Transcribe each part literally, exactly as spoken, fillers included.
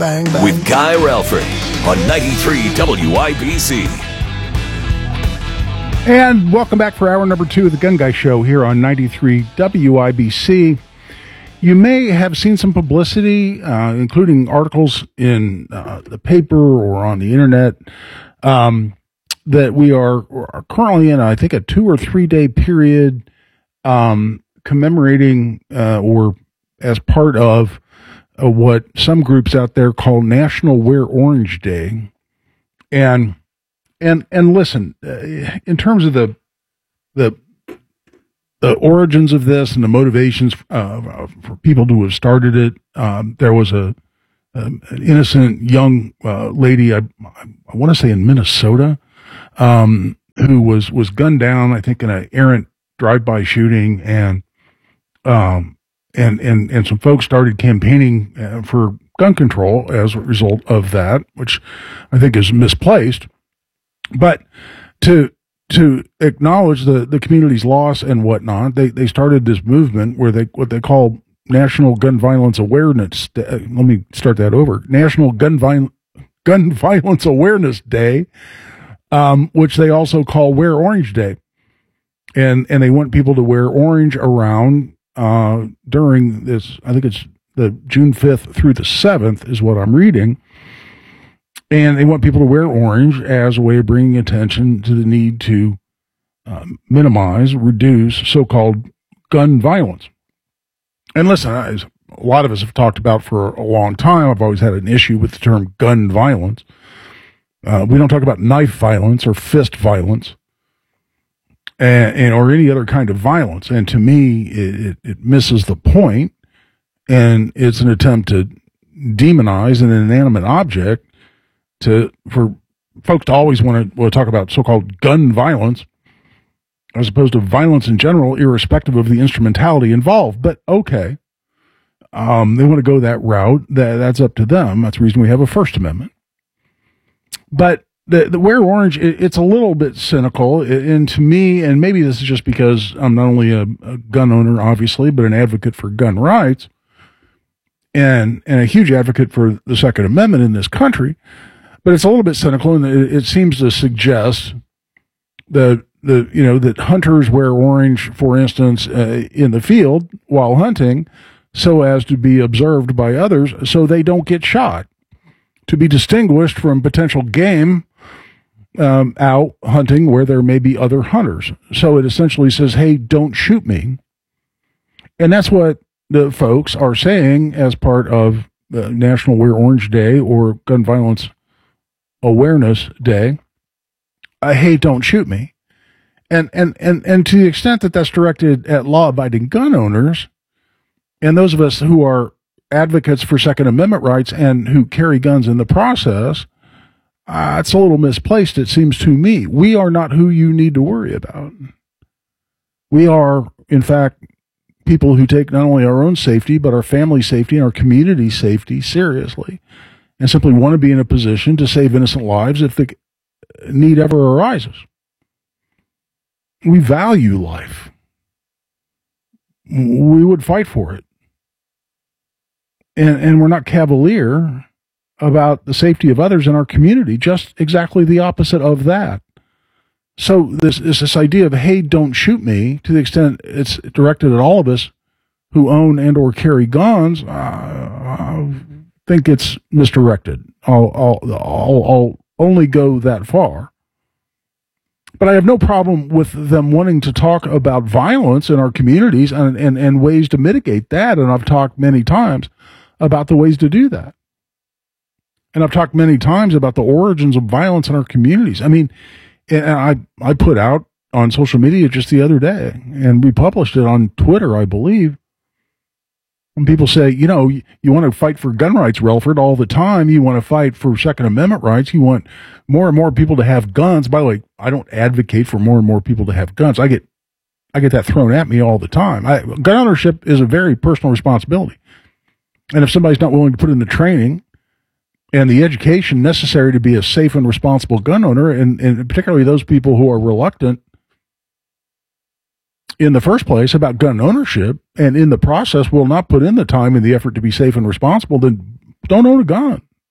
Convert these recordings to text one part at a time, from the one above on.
bang, bang. With Guy Relford on ninety-three W I B C. And welcome back for hour number two of the Gun Guy Show here on ninety-three W I B C. You may have seen some publicity, uh, including articles in uh, the paper or on the internet, um, that we are, are currently in, I think, a two or three day period um, commemorating uh, or as part of uh, what some groups out there call National Wear Orange Day. And and and listen, uh, in terms of the the the origins of this and the motivations uh, for people to have started it, um, there was a, a an innocent young uh, lady, I, I want to say in Minnesota, um, who was was gunned down, I think, in an errant drive-by shooting, and um and and and some folks started campaigning uh, for gun control as a result of that, which I think is misplaced. But to to acknowledge the, the community's loss and whatnot, they, they started this movement where they what they call National Gun Violence Awareness Day. Let me start that over. National Gun Vi- Gun Violence Awareness Day, um, which they also call Wear Orange Day, and and they want people to wear orange around uh, during this. I think it's the June fifth through the seventh is what I'm reading. And they want people to wear orange as a way of bringing attention to the need to um, minimize, reduce so-called gun violence. And listen, as a lot of us have talked about for a long time, I've always had an issue with the term gun violence. Uh, we don't talk about knife violence or fist violence and, and or any other kind of violence. And to me, it, it, it misses the point, and it's an attempt to demonize an inanimate object to for folks to always want to, want to talk about so-called gun violence as opposed to violence in general, irrespective of the instrumentality involved. But okay, um, they want to go that route. That, that's up to them. That's the reason we have a First Amendment. But the, the Wear Orange, it, it's a little bit cynical. And to me, and maybe this is just because I'm not only a, a gun owner, obviously, but an advocate for gun rights and, and a huge advocate for the Second Amendment in this country. But it's a little bit cynical, and it, it seems to suggest that the you know that hunters wear orange, for instance, uh, in the field while hunting, so as to be observed by others, so they don't get shot, to be distinguished from potential game um, out hunting where there may be other hunters. So it essentially says, "Hey, don't shoot me," and that's what the folks are saying as part of uh, National Wear Orange Day or Gun Violence Awareness Day. I hate don't shoot me. And, and, and, and to the extent that that's directed at law-abiding gun owners and those of us who are advocates for Second Amendment rights and who carry guns in the process, uh, it's a little misplaced, it seems to me. We are not who you need to worry about. We are, in fact, people who take not only our own safety, but our family safety and our community safety seriously, and simply want to be in a position to save innocent lives if the need ever arises. We value life. We would fight for it. And, and we're not cavalier about the safety of others in our community, just exactly the opposite of that. So this is this idea of, hey, don't shoot me, to the extent it's directed at all of us who own and or carry guns, uh, think it's misdirected. I'll, I'll, I'll, I'll only go that far. But I have no problem with them wanting to talk about violence in our communities and, and, and ways to mitigate that. And I've talked many times about the ways to do that. And I've talked many times about the origins of violence in our communities. I mean, and I, I put out on social media just the other day, and we published it on Twitter, I believe. When people say, you know, you, you want to fight for gun rights, Relford, all the time. You want to fight for Second Amendment rights. You want more and more people to have guns. By the way, I don't advocate for more and more people to have guns. I get, I get that thrown at me all the time. I, gun ownership is a very personal responsibility. And if somebody's not willing to put in the training and the education necessary to be a safe and responsible gun owner, and, and particularly those people who are reluctant in the first place about gun ownership, and in the process will not put in the time and the effort to be safe and responsible, then don't own a gun.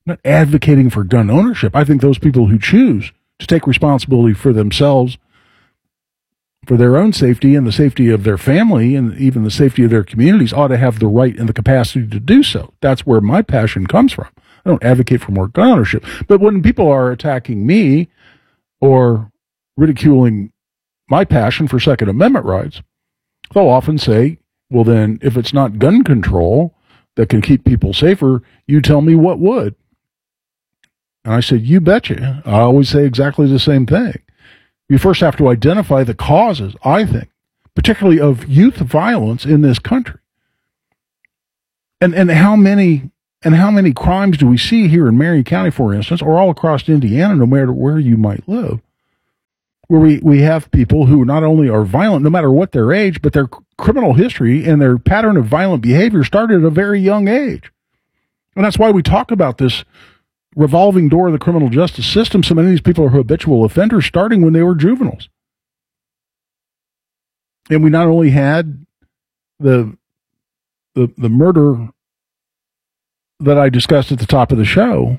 I'm not advocating for gun ownership. I think those people who choose to take responsibility for themselves, for their own safety and the safety of their family and even the safety of their communities ought to have the right and the capacity to do so. That's where my passion comes from. I don't advocate for more gun ownership. But when people are attacking me or ridiculing my passion for Second Amendment rights, they'll often say, well, then, if it's not gun control that can keep people safer, you tell me what would. And I said, you betcha. I always say exactly the same thing. You first have to identify the causes, I think, particularly of youth violence in this country. And and how many and how many crimes do we see here in Marion County, for instance, or all across Indiana, no matter where you might live, where we, we have people who not only are violent, no matter what their age, but their criminal history and their pattern of violent behavior started at a very young age. And that's why we talk about this revolving door of the criminal justice system. So many of these people are habitual offenders starting when they were juveniles. And we not only had the the the murder that I discussed at the top of the show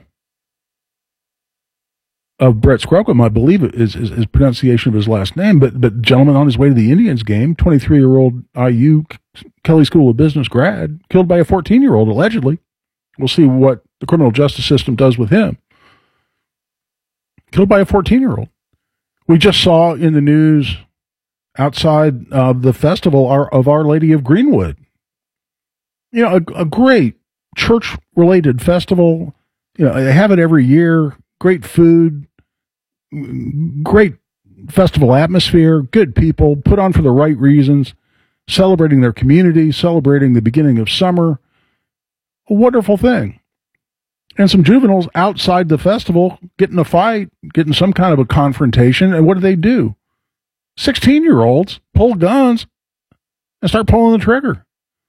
of Brett Scrocum, I believe it is his pronunciation of his last name, but but gentleman on his way to the Indians game, twenty-three-year-old I U Kelly School of Business grad, killed by a fourteen-year-old, allegedly. We'll see what the criminal justice system does with him. Killed by a fourteen-year-old. We just saw in the news outside uh, the festival of Our Lady of Greenwood. You know, a, a great church-related festival. You know, they have it every year. Great food, great festival atmosphere, good people, put on for the right reasons, celebrating their community, celebrating the beginning of summer. A wonderful thing. And some juveniles outside the festival get in a fight, get in some kind of a confrontation, and what do they do? sixteen-year-olds pull guns and start pulling the trigger.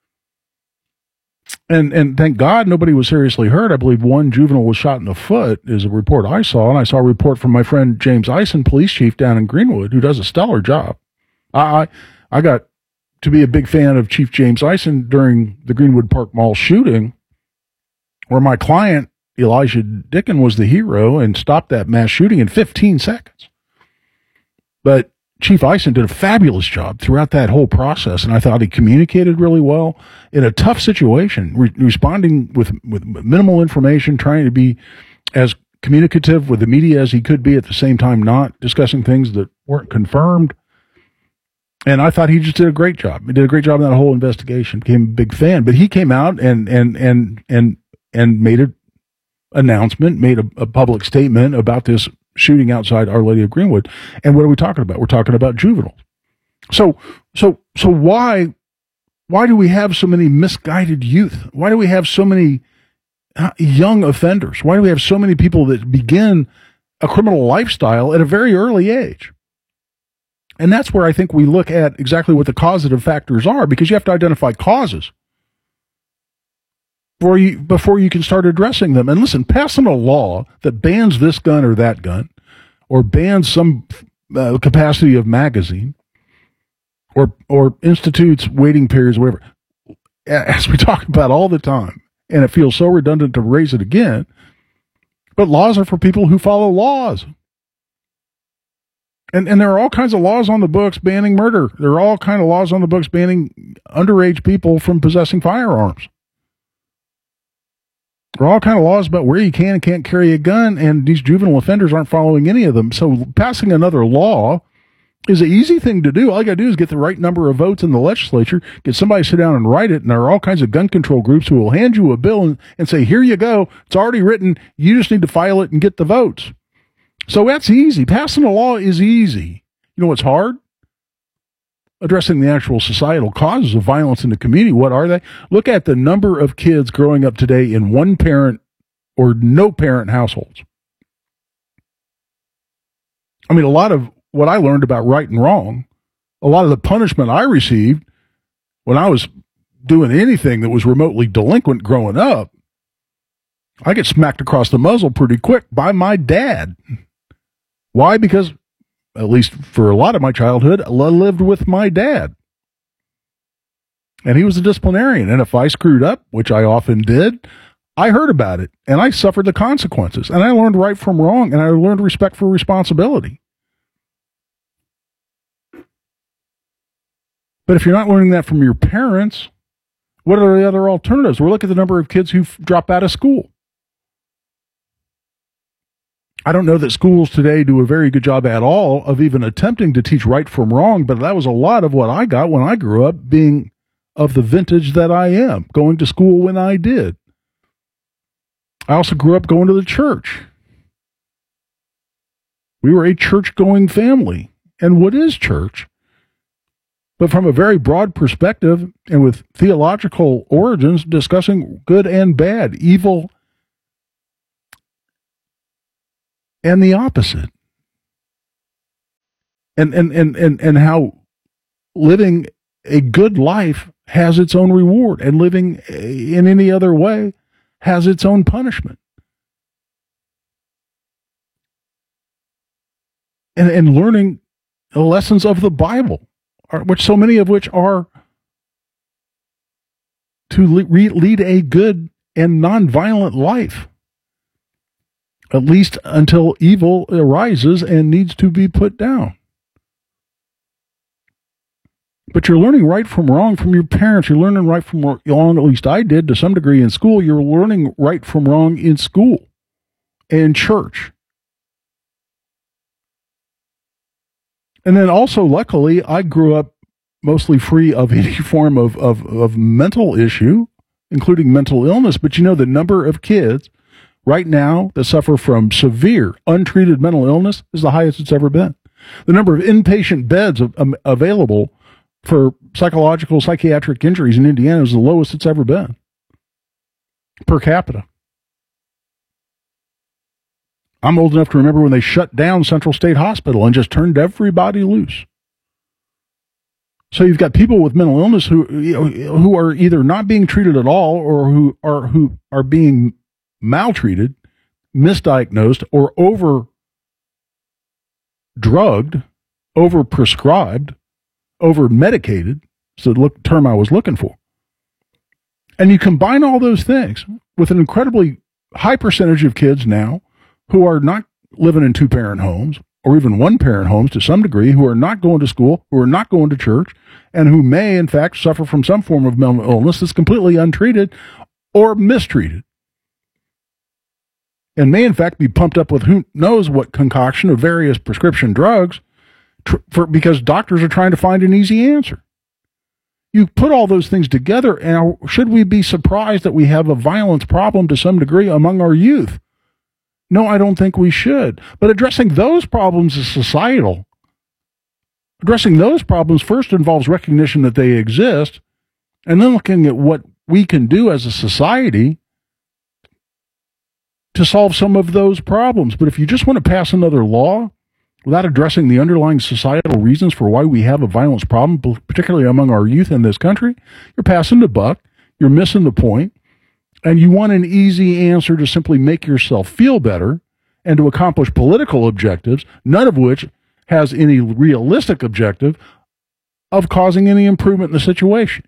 And and thank God nobody was seriously hurt. I believe one juvenile was shot in the foot, is a report I saw, and I saw a report from my friend James Eisen, police chief down in Greenwood, who does a stellar job. I I, I got to be a big fan of Chief James Eisen during the Greenwood Park Mall shooting, where my client, Elijah Dickin, was the hero and stopped that mass shooting in fifteen seconds. But Chief Eisen did a fabulous job throughout that whole process, and I thought he communicated really well in a tough situation, re- responding with, with minimal information, trying to be as communicative with the media as he could be, at the same time not discussing things that weren't confirmed. And I thought he just did a great job. He did a great job in that whole investigation. Became a big fan. But he came out and and and and and made an announcement, made a, a public statement about this shooting outside Our Lady of Greenwood. And what are we talking about? We're talking about juveniles. So so so why why do we have so many misguided youth? Why do we have so many young offenders? Why do we have so many people that begin a criminal lifestyle at a very early age? And that's where I think we look at exactly what the causative factors are, because you have to identify causes before you, before you can start addressing them. And listen, passing a law that bans this gun or that gun, or bans some uh, capacity of magazine, or or institutes waiting periods, whatever, as we talk about all the time, and it feels so redundant to raise it again, but laws are for people who follow laws. And and there are all kinds of laws on the books banning murder. There are all kinds of laws on the books banning underage people from possessing firearms. There are all kinds of laws about where you can and can't carry a gun, and these juvenile offenders aren't following any of them. So passing another law is an easy thing to do. All you got to do is get the right number of votes in the legislature, get somebody to sit down and write it, and there are all kinds of gun control groups who will hand you a bill and, and say, here you go, it's already written, you just need to file it and get the votes. So that's easy. Passing a law is easy. You know what's hard? Addressing the actual societal causes of violence in the community. What are they? Look at the number of kids growing up today in one parent or no parent households. I mean, a lot of what I learned about right and wrong, a lot of the punishment I received when I was doing anything that was remotely delinquent growing up, I get smacked across the muzzle pretty quick by my dad. Why? Because, at least for a lot of my childhood, I lived with my dad. And he was a disciplinarian. And if I screwed up, which I often did, I heard about it, and I suffered the consequences, and I learned right from wrong, and I learned respect for responsibility. But if you're not learning that from your parents, what are the other alternatives? We're looking at the number of kids who drop out of school. I don't know that schools today do a very good job at all of even attempting to teach right from wrong, but that was a lot of what I got when I grew up, being of the vintage that I am, going to school when I did. I also grew up going to the church. We were a church-going family. And what is church? But from a very broad perspective and with theological origins, discussing good and bad, evil and the opposite. And, and, and, and, and how living a good life has its own reward, and living in any other way has its own punishment. And, and learning the lessons of the Bible, which so many of which are to lead a good and nonviolent life, at least until evil arises and needs to be put down. But you're learning right from wrong from your parents. You're learning right from wrong, at least I did to some degree in school. You're learning right from wrong in school and church. And then also, luckily, I grew up mostly free of any form of, of, of mental issue, including mental illness. But you know, the number of kids right now that suffer from severe, untreated mental illness is the highest it's ever been. The number of inpatient beds of, um, available for psychological, psychiatric injuries in Indiana is the lowest it's ever been per capita. I'm old enough to remember when they shut down Central State Hospital and just turned everybody loose. So you've got people with mental illness who, you know, who are either not being treated at all, or who are who are being maltreated, misdiagnosed, or over drugged, over prescribed, over medicated. It's the look, term I was looking for. And you combine all those things with an incredibly high percentage of kids now who are not living in two-parent homes, or even one-parent homes to some degree, who are not going to school, who are not going to church, and who may, in fact, suffer from some form of mental illness that's completely untreated or mistreated, and may, in fact, be pumped up with who knows what concoction of various prescription drugs tr- for, because doctors are trying to find an easy answer. You put all those things together, and should we be surprised that we have a violence problem to some degree among our youth? No, I don't think we should. But addressing those problems is societal. Addressing those problems first involves recognition that they exist, and then looking at what we can do as a society to solve some of those problems. But if you just want to pass another law without addressing the underlying societal reasons for why we have a violence problem, particularly among our youth in this country, you're passing the buck, you're missing the point. And you want an easy answer to simply make yourself feel better and to accomplish political objectives, none of which has any realistic objective of causing any improvement in the situation.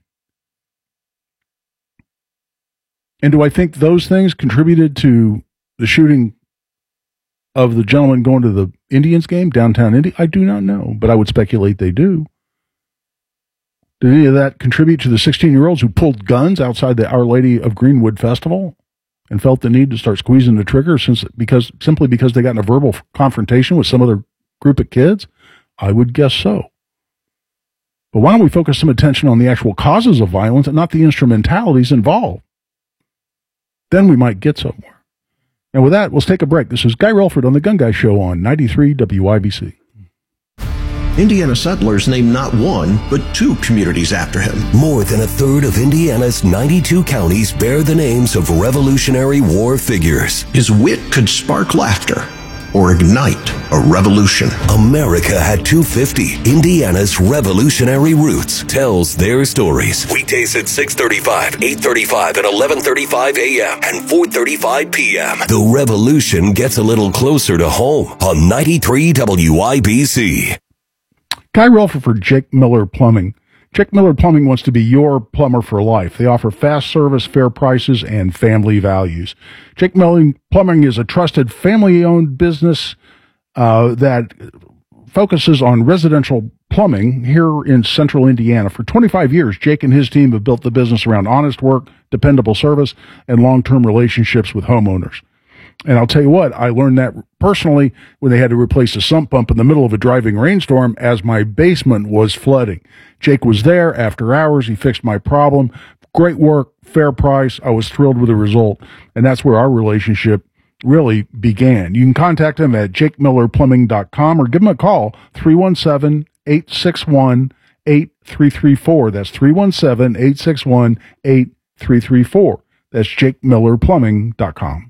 And do I think those things contributed to the shooting of the gentleman going to the Indians game, downtown Indy? I do not know, but I would speculate they do. Did any of that contribute to the sixteen-year-olds who pulled guns outside the Our Lady of Greenwood Festival and felt the need to start squeezing the trigger since because simply because they got in a verbal confrontation with some other group of kids? I would guess so. But why don't we focus some attention on the actual causes of violence and not the instrumentalities involved? Then we might get somewhere. And with that, let's take a break. This is Guy Relford on The Gun Guy Show on ninety-three W I B C. Indiana settlers named not one, but two communities after him. More than a third of Indiana's ninety-two counties bear the names of Revolutionary War figures. His wit could spark laughter or ignite a revolution. America had two fifty. Indiana's Revolutionary Roots tells their stories. Weekdays at six thirty-five, eight thirty-five, and eleven thirty-five a.m. and four thirty-five p.m. The revolution gets a little closer to home on ninety-three W I B C. Guy Relford for Jake Miller Plumbing. Jake Miller Plumbing wants to be your plumber for life. They offer fast service, fair prices, and family values. Jake Miller Plumbing is a trusted family-owned business uh, that focuses on residential plumbing here in central Indiana. For twenty-five years, Jake and his team have built the business around honest work, dependable service, and long-term relationships with homeowners. And I'll tell you what, I learned that personally when they had to replace a sump pump in the middle of a driving rainstorm as my basement was flooding. Jake was there after hours. He fixed my problem. Great work, fair price. I was thrilled with the result. And that's where our relationship really began. You can contact him at jake miller plumbing dot com or give him a call, three one seven, eight six one, eight three three four. That's three one seven, eight six one, eight three three four. That's jake miller plumbing dot com.